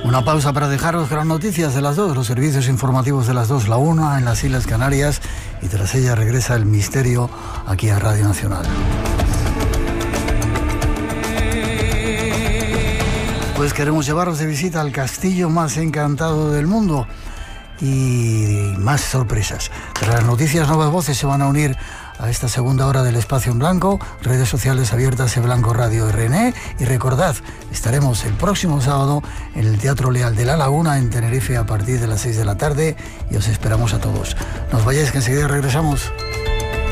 Una pausa para dejaros gran noticias de las 2, los servicios informativos de las 2, la 1 en las Islas Canarias, y tras ella regresa el misterio aquí a Radio Nacional. Pues queremos llevaros de visita al castillo más encantado del mundo y más sorpresas. Tras las noticias, nuevas voces se van a unir a esta segunda hora del Espacio en Blanco, redes sociales abiertas en Blanco Radio RN, y recordad, estaremos el próximo sábado en el Teatro Leal de La Laguna en Tenerife a partir de las 6 de la tarde y os esperamos a todos. No os vayáis, que enseguida regresamos.